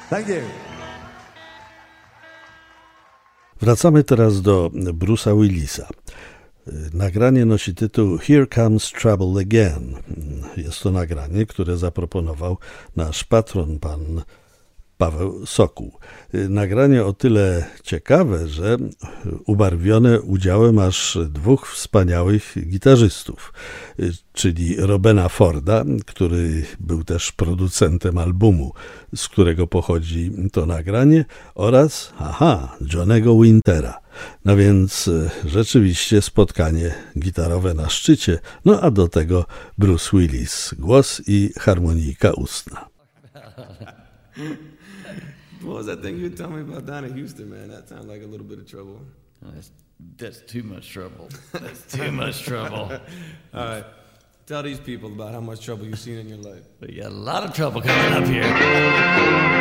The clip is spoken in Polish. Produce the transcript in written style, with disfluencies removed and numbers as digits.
Thank you. Wracamy teraz do Bruce'a Willisa. Nagranie nosi tytuł Here Comes Trouble Again. Jest to nagranie, które zaproponował nasz patron, pan Paweł Sokół. Nagranie o tyle ciekawe, że ubarwione udziałem aż dwóch wspaniałych gitarzystów, czyli Robena Forda, który był też producentem albumu, z którego pochodzi to nagranie, oraz, Johnego Wintera. No więc rzeczywiście spotkanie gitarowe na szczycie, no a do tego Bruce Willis, głos i harmonijka ustna. What was that thing you told me about down in Houston, man? That sounded like a little bit of trouble. That's too much trouble. That's too much trouble. All right. Tell these people about how much trouble you've seen in your life. We got a lot of trouble coming up here.